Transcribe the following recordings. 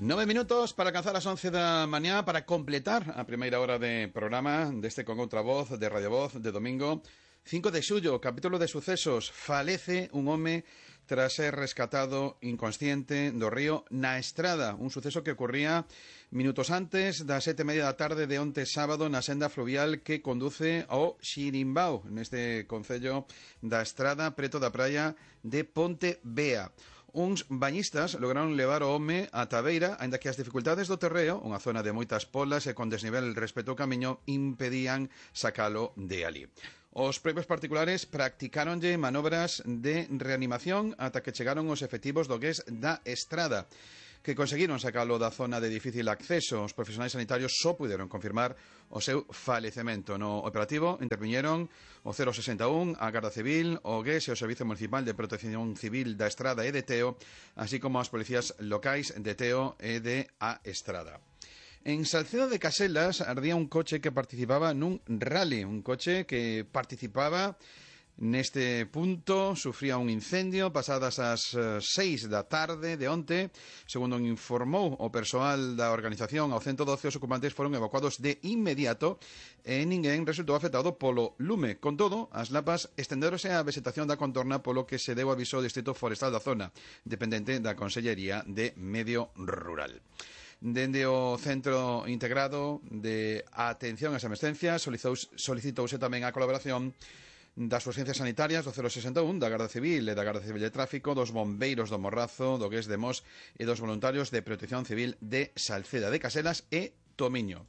9 minutos para alcanzar as 11 da mañá, para completar a primeira hora de programa deste Con Outra Voz, de Radio Voz, de domingo 5 de xullo, capítulo de sucesos. Falece un home tras ser rescatado inconsciente do río na Estrada, un suceso que ocurría minutos antes das 7:30 da tarde de onte sábado na senda fluvial que conduce ao Xirimbao, neste concello da Estrada, preto da praia de Ponte Bea. Uns bañistas lograron levar o home ata a beira, aínda que as dificultades do terreo, unha zona de moitas polas e con desnivel respecto ao camiño, impedían sacalo de ali. Os propios particulares practicáronlle manobras de reanimación ata que chegaron os efectivos do GES da Estrada, que conseguiron sacalo da zona de difícil acceso. Os profesionais sanitarios só puderon confirmar o seu falecemento. No operativo interviñeron o 061, a Garda Civil, o GES e o Servicio Municipal de Protección Civil da Estrada e de Teo, así como as policías locais de Teo e de A Estrada. En Salceda de Caselas ardía un coche que participaba nun rally, un coche que participaba neste punto, sufría un incendio pasadas as 6 da tarde de onte. Segundo informou o persoal da organización, ao 112 os ocupantes foron evacuados de inmediato e ninguén resultou afectado polo lume. Con todo, as lapas estendéronse á vegetación da contorna, polo que se deu aviso ao Distrito Forestal da zona, dependente da Consellería de Medio Rural. Dende o Centro Integrado de Atención ás Emergencias solicitouse tamén a colaboración das urxencias sanitarias do 061, da Garda Civil e da Garda Civil de Tráfico, dos bombeiros do Morrazo, do GES de Mos e dos voluntarios de Protección Civil de Salceda de Caselas e Tomiño.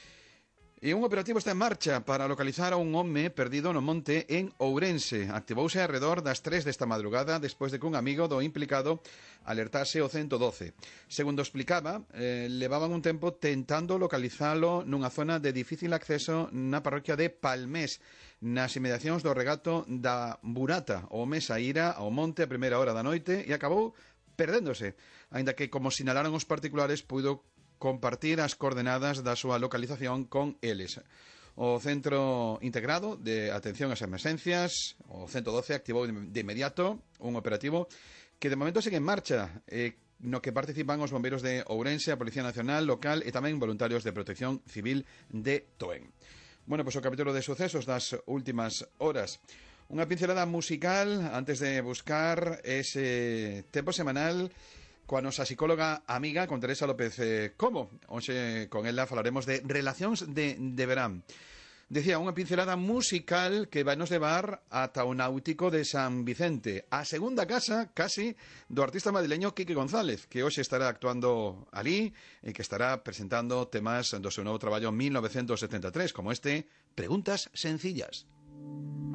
E un operativo está en marcha para localizar a un home perdido no monte en Ourense. Activouse arredor das 3 desta madrugada despois de que un amigo do implicado alertase o 112. Segundo explicaba, levaban un tempo tentando localizalo nunha zona de difícil acceso na parroquia de Palmés, nas inmediacións do regato da Burata. O home saíra ao monte a primeira hora da noite e acabou perdéndose, aínda que, como sinalaron os particulares, puido compartir as coordenadas da súa localización con eles. O Centro Integrado de Atención ás Emergencias, o 112, activou de inmediato un operativo que de momento segue en marcha, no que participan os bombeiros de Ourense, a Policía Nacional local e tamén voluntarios de Protección Civil de Toen. Bueno, pois o capítulo de sucesos das últimas horas. Unha pincelada musical antes de buscar ese tempo semanal coa nosa psicóloga amiga, con Teresa López Como. Hoxe con ela falaremos de relacións de verán. Decía, unha pincelada musical que vai nos levar ata o Náutico de San Vicente, a segunda casa, casi, do artista madrileño Quique González, que hoxe estará actuando alí e que estará presentando temas do seu novo traballo 1973, como este, Preguntas Sencillas.